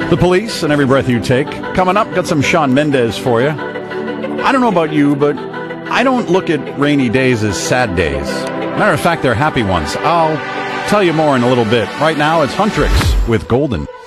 The Police and Every Breath You Take. Coming up, got some Shawn Mendes for you. I don't know about you, but I don't look at rainy days as sad days. Matter of fact, they're happy ones. I'll tell you more in a little bit. Right now, it's Huntrix with Golden.